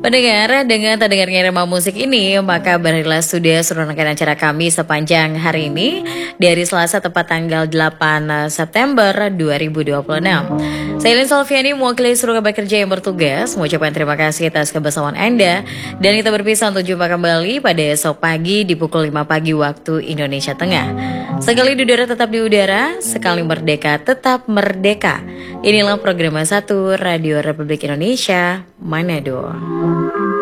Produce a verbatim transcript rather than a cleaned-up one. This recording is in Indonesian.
Pendengar, dengan terdengarnya irama musik ini, maka berakhirlah sudah seluruh rangkaian acara kami sepanjang hari ini dari Selasa tepat tanggal delapan September dua ribu dua puluh enam. Saya Lin Solviani mewakili seluruh kabar kerja yang bertugas mengucapkan terima kasih atas kebersamaan Anda dan kita berpisah untuk jumpa kembali pada esok pagi di pukul lima pagi waktu Indonesia Tengah. Sekali di udara tetap di udara, sekali merdeka tetap merdeka. Inilah program satu Radio Republik Indonesia Manado.